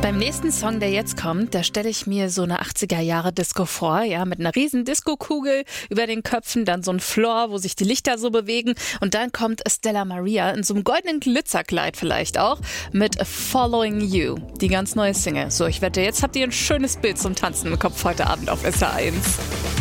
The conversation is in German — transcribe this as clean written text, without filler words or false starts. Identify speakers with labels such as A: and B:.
A: Beim nächsten Song, der jetzt kommt, da stelle ich mir so eine 80er-Jahre-Disco vor, ja, mit einer riesen Disco-Kugel über den Köpfen, dann so ein Floor, wo sich die Lichter so bewegen und dann kommt Stella Maria in so einem goldenen Glitzerkleid vielleicht auch mit Following You, die ganz neue Single. So, ich wette, jetzt habt ihr ein schönes Bild zum Tanzen im Kopf heute Abend auf SR1.